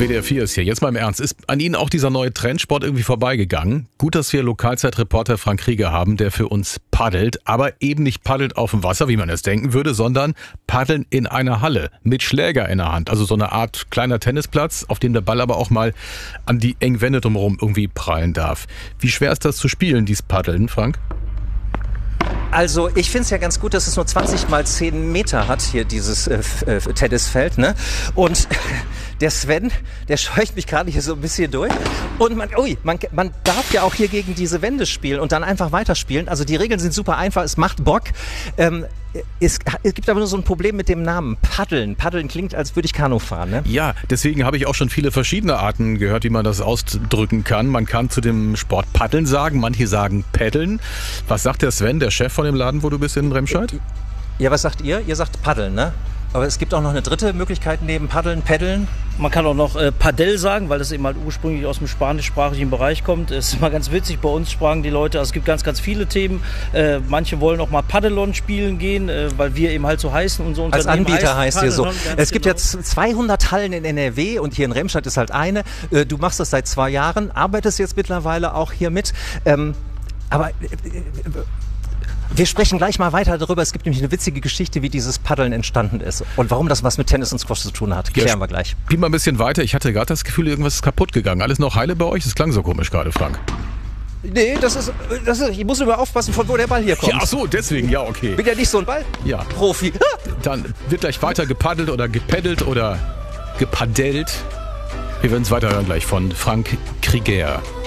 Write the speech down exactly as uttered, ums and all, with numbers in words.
D R vier ist hier. Jetzt mal im Ernst. Ist an Ihnen auch dieser neue Trendsport irgendwie vorbeigegangen? Gut, dass wir Lokalzeitreporter Frank Krieger haben, der für uns paddelt, aber eben nicht paddelt auf dem Wasser, wie man es denken würde, sondern paddeln in einer Halle mit Schläger in der Hand. Also so eine Art kleiner Tennisplatz, auf dem der Ball aber auch mal an die engen Wände drumherum irgendwie prallen darf. Wie schwer ist das zu spielen, dieses Paddeln, Frank? Also ich finde es ja ganz gut, dass es nur zwanzig mal zehn Meter hat, hier dieses äh, äh, Tennisfeld, ne? Und der Sven, der scheucht mich gerade hier so ein bisschen durch. Und man, ui, man, man darf ja auch hier gegen diese Wände spielen und dann einfach weiterspielen. Also die Regeln sind super einfach, es macht Bock. Ähm, es, es gibt aber nur so ein Problem mit dem Namen. Paddeln. Paddeln klingt, als würde ich Kanu fahren, ne? Ja, deswegen habe ich auch schon viele verschiedene Arten gehört, wie man das ausdrücken kann. Man kann zu dem Sport Paddeln sagen, manche sagen Paddeln. Was sagt der Sven, der Chef von dem Laden, wo du bist in Remscheid? Ja, was sagt ihr? Ihr sagt Paddeln, ne? Aber es gibt auch noch eine dritte Möglichkeit neben Paddeln, Paddeln. Man kann auch noch äh, Padel sagen, weil das eben halt ursprünglich aus dem spanischsprachigen Bereich kommt. Ist immer ganz witzig, bei uns sprachen die Leute, also es gibt ganz, ganz viele Themen. Äh, manche wollen auch mal Paddelon spielen gehen, äh, weil wir eben halt so heißen. Und so als Anbieter heißt ihr so. Es gibt genau. jetzt zweihundert Hallen in N R W und hier in Remscheid ist halt eine. Äh, du machst das seit zwei Jahren, arbeitest jetzt mittlerweile auch hier mit. Ähm, aber... Äh, Wir sprechen gleich mal weiter darüber. Es gibt nämlich eine witzige Geschichte, wie dieses Paddeln entstanden ist und warum das was mit Tennis und Squash zu tun hat. Klären ja, wir gleich. Spiel mal ein bisschen weiter. Ich hatte gerade das Gefühl, irgendwas ist kaputt gegangen. Alles noch heile bei euch? Das klang so komisch gerade, Frank. Nee, das ist, das ist, ich muss nur aufpassen, von wo der Ball hier kommt. Ja, ach so, deswegen, ja, okay. Bin ja nicht so ein Ball? Ja. Profi. Dann wird gleich weiter gepaddelt oder gepaddelt oder gepadelt. Wir werden es weiterhören gleich von Frank Krieger.